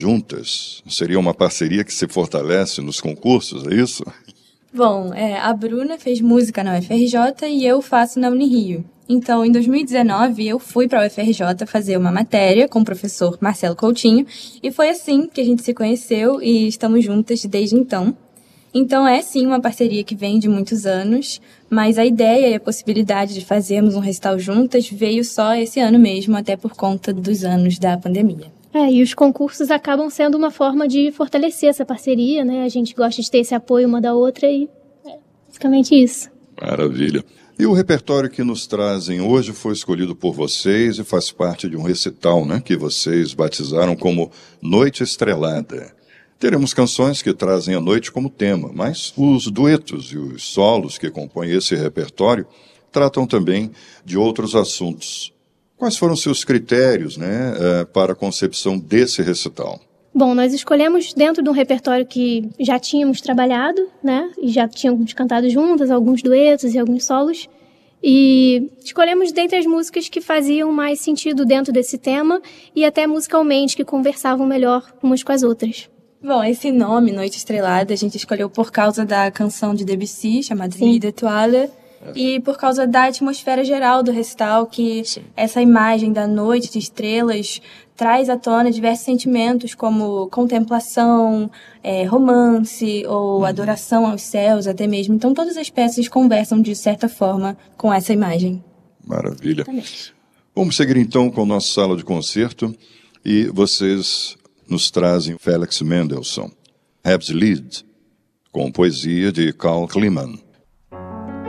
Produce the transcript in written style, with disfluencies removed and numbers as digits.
juntas. Seria uma parceria que se fortalece nos concursos, é isso? Bom, a Bruna fez música na UFRJ e eu faço na Unirio. Então, em 2019, eu fui para a UFRJ fazer uma matéria com o professor Marcelo Coutinho e foi assim que a gente se conheceu e estamos juntas desde então. Então, é sim uma parceria que vem de muitos anos, mas a ideia e a possibilidade de fazermos um recital juntas veio só esse ano mesmo, até por conta dos anos da pandemia. E os concursos acabam sendo uma forma de fortalecer essa parceria, né? A gente gosta de ter esse apoio uma da outra e é basicamente isso. Maravilha. E o repertório que nos trazem hoje foi escolhido por vocês e faz parte de um recital, né, que vocês batizaram como Noite Estrelada. Teremos canções que trazem a noite como tema, mas os duetos e os solos que compõem esse repertório tratam também de outros assuntos. Quais foram seus critérios, para a concepção desse recital? Bom, nós escolhemos dentro de um repertório que já tínhamos trabalhado, né? E já tínhamos cantado juntas, alguns duetos e alguns solos. E escolhemos dentre as músicas que faziam mais sentido dentro desse tema e até musicalmente, que conversavam melhor umas com as outras. Bom, esse nome, Noite Estrelada, a gente escolheu por causa da canção de Debussy, chamada Nuit d'Étoiles, e por causa da atmosfera geral do recital, que essa imagem da noite de estrelas traz à tona diversos sentimentos, como contemplação, romance ou adoração aos céus até mesmo. Então, todas as peças conversam, de certa forma, com essa imagem. Maravilha. Vamos seguir, então, com a nossa sala de concerto, e vocês nos trazem Felix Mendelssohn, Herbstlied, com poesia de Karl Kliman.